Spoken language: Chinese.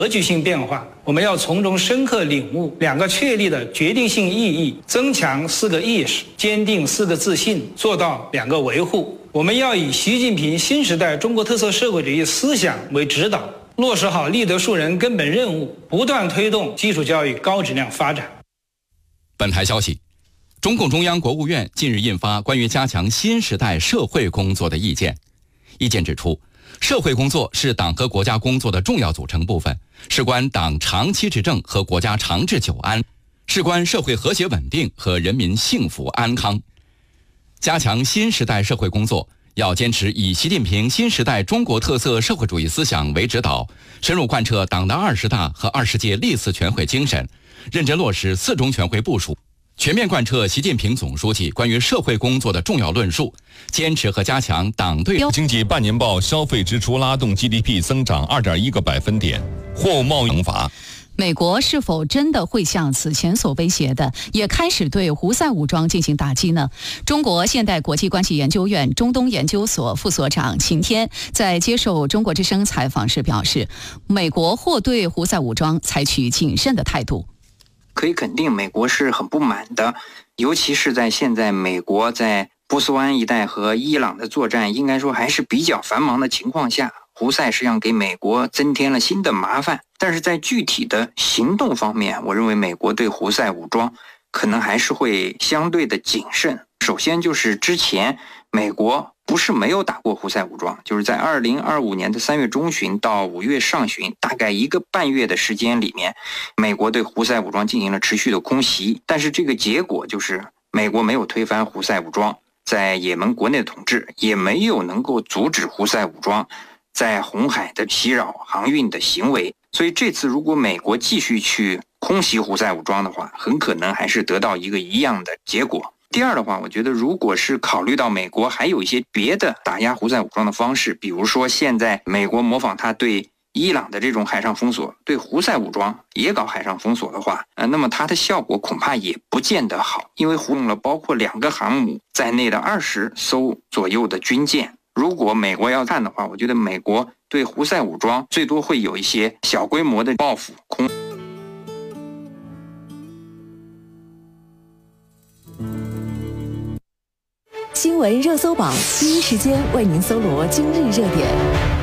格局性变化，我们要从中深刻领悟两个确立的决定性意义，增强四个意识，坚定四个自信，做到两个维护。我们要以习近平新时代中国特色社会主义思想为指导，落实好立德树人根本任务，不断推动基础教育高质量发展。 本台消息，中共中央国务院近日印发关于加强新时代社会工作的意见。意见指出，社会工作是党和国家工作的重要组成部分，事关党长期执政和国家长治久安，事关社会和谐稳定和人民幸福安康。加强新时代社会工作，要坚持以习近平新时代中国特色社会主义思想为指导，深入贯彻党的20大和20届历次全会精神，认真落实4中全会部署，全面贯彻习近平总书记关于社会工作的重要论述，坚持和加强党对经济半年报消费支出拉动 GDP 增长2.1个百分点，货贸惩罚。 美国是否真的会像此前所威胁的，也开始对胡塞武装进行打击呢？中国现代国际关系研究院中东研究所副所长秦天在接受中国之声采访时表示，美国或对胡塞武装采取谨慎的态度。 可以肯定，美国是很不满的，尤其是在现在美国在波斯湾一带和伊朗的作战应该说还是比较繁忙的情况下，胡塞实际上给美国增添了新的麻烦。但是在具体的行动方面，我认为美国对胡塞武装可能还是会相对的谨慎。首先就是之前美国不是没有打过胡塞武装，就是在2025年的3月中旬到5月上旬，大概1个半月的时间里面，美国对胡塞武装进行了持续的空袭。但是这个结果就是美国没有推翻胡塞武装在也门国内的统治，也没有能够阻止胡塞武装在红海的袭扰航运的行为。所以这次如果美国继续去空袭胡塞武装的话，很可能还是得到一个一样的结果。第二的话，我觉得如果是考虑到美国还有一些别的打压胡塞武装的方式，比如说现在美国模仿他对伊朗的这种海上封锁，对胡塞武装也搞海上封锁的话，那么它的效果恐怕也不见得好，因为胡用了包括2个航母在内的20艘左右的军舰。如果美国要看的话，我觉得美国对胡塞武装最多会有一些小规模的报复。 新闻热搜榜第一时间为您搜罗今日热点。